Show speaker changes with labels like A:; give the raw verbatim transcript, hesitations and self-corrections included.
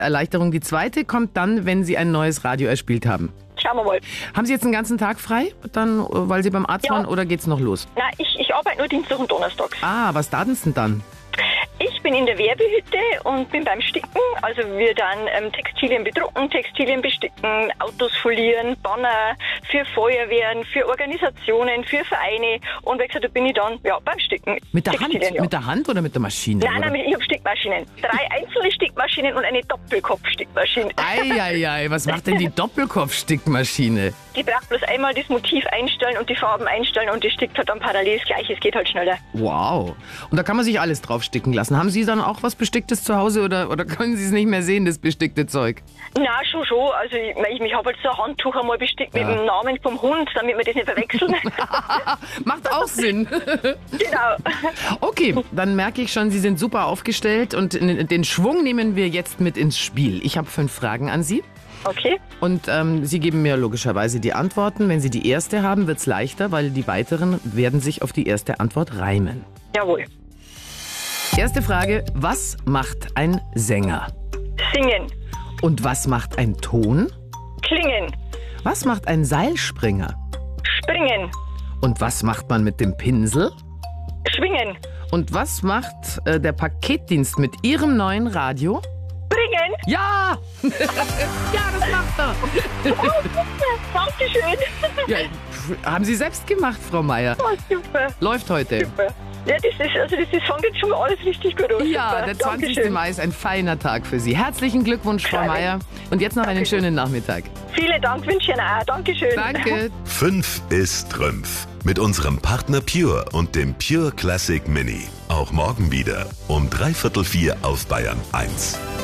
A: Erleichterung. Die zweite kommt dann, wenn Sie ein neues Radio erspielt haben.
B: Schauen wir mal.
A: Haben Sie jetzt den ganzen Tag frei, dann, weil Sie beim Arzt
B: Ja.
A: waren, oder geht's noch los?
B: Nein, ich, ich arbeite nur Dienstag und Donnerstags.
A: Ah, was taten Sie denn dann?
B: Ich bin in der Werbehütte und bin beim Sticken. Also wir dann ähm, Textilien bedrucken, Textilien besticken, Autos folieren, Banner für Feuerwehren, für Organisationen, für Vereine. Und wie gesagt, da bin ich dann ja, beim Sticken.
A: Mit der
B: Textilien,
A: Hand?
B: ja.
A: Mit der Hand oder mit der Maschine?
B: Nein,
A: oder?
B: nein, ich habe Stickmaschinen. Drei einzelne Stickmaschinen und eine Doppelkopfstickmaschine.
A: Eieiei, was macht denn die Doppelkopfstickmaschine?
B: Die braucht bloß einmal das Motiv einstellen und die Farben einstellen und die stickt halt dann parallel das Gleiche. Es geht halt schneller.
A: Wow. Und da kann man sich alles drauf sticken lassen. Haben Sie dann auch was Besticktes zu Hause oder, oder können Sie es nicht mehr sehen, das bestickte Zeug?
B: Na schon, schon. Also ich, ich, ich habe halt so ein Handtuch einmal bestickt
A: Ja.
B: mit dem Namen vom Hund, damit wir das nicht verwechseln.
A: Macht auch Sinn.
B: Genau.
A: Okay, dann merke ich schon, Sie sind super aufgestellt und den Schwung nehmen wir jetzt mit ins Spiel. Ich habe fünf Fragen an Sie.
B: Okay.
A: Und ähm, Sie geben mir logischerweise die Antworten. Wenn Sie die erste haben, wird es leichter, weil die weiteren werden sich auf die erste Antwort reimen.
B: Jawohl.
A: Erste Frage, was macht ein Sänger?
B: Singen.
A: Und was macht ein Ton?
B: Klingen.
A: Was macht ein Seilspringer?
B: Springen.
A: Und was macht man mit dem Pinsel?
B: Schwingen.
A: Und was macht äh, der Paketdienst mit Ihrem neuen Radio?
B: Bringen.
A: Ja! Ja, das macht er!
B: Dankeschön.
A: Ja, haben Sie selbst gemacht, Frau Meier.
B: Oh, super.
A: Läuft heute.
B: Super. Ja, das ist, also das ist, fängt jetzt schon alles richtig gut an.
A: Ja,
B: Super.
A: der zwanzigste
B: Dankeschön.
A: Mai ist ein feiner Tag für Sie. Herzlichen Glückwunsch, Frau
B: Danke.
A: Meier. Und jetzt noch einen
B: Dankeschön.
A: schönen Nachmittag.
B: Vielen Dank, wünsche ich Ihnen auch. Dankeschön.
A: Danke.
C: Fünf ist Trümpf. Mit unserem Partner Pure und dem Pure Classic Mini. Auch morgen wieder um dreiviertel vier auf Bayern eins.